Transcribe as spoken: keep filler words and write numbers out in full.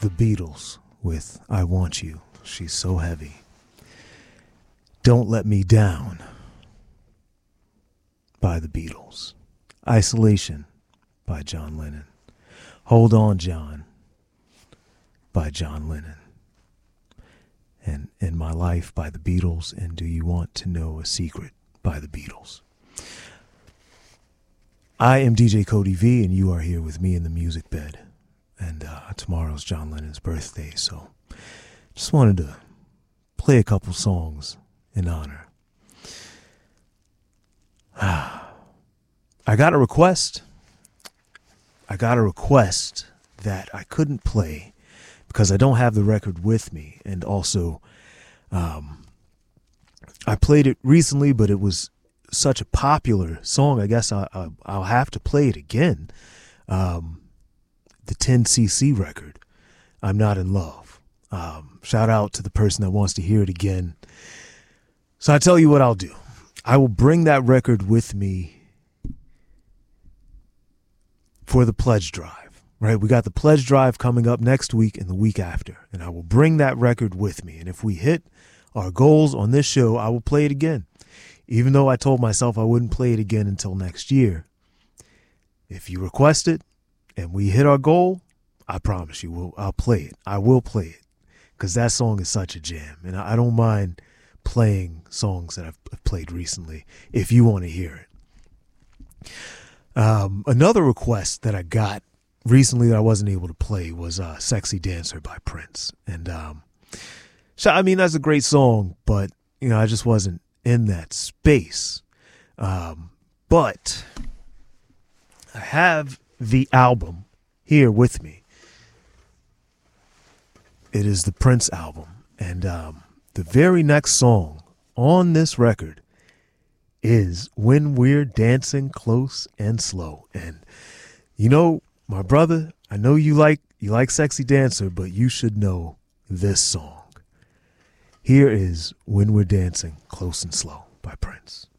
The Beatles with I Want You. She's so heavy. Don't Let Me Down by the Beatles. Isolation by John Lennon. Hold On, John by John Lennon. And In My Life by the Beatles. And Do You Want to Know a Secret by the Beatles. I am D J Cody V, and you are here with me in the music bed. And uh, tomorrow's John Lennon's birthday, so just wanted to play a couple songs in honor. I got a request. I got a request that I couldn't play because I don't have the record with me. And also, um, I played it recently, but it was such a popular song. I guess I, I, I'll have to play it again. Um, the ten C C record, I'm Not in Love. Um, shout out to the person that wants to hear it again. So I tell you what I'll do. I will bring that record with me for the pledge drive, right? We got the pledge drive coming up next week and the week after, and I will bring that record with me. And if we hit our goals on this show, I will play it again. Even though I told myself I wouldn't play it again until next year. If you request it and we hit our goal, I promise you, we'll, I'll play it. I will play it because that song is such a jam. And I, I don't mind playing songs that I've played recently if you want to hear it. Um, another request that I got recently that I wasn't able to play was uh, Sexy Dancer by Prince. And um, so, I mean, that's a great song, but, you know, I just wasn't in that space. Um, but I have the album here with me. It is the Prince album. And um, the very next song on this record is When We're Dancing Close and Slow. And, you know, my brother, I know you like you like Sexy Dancer, but you should know this song. Here is When We're Dancing Close and Slow by Prince.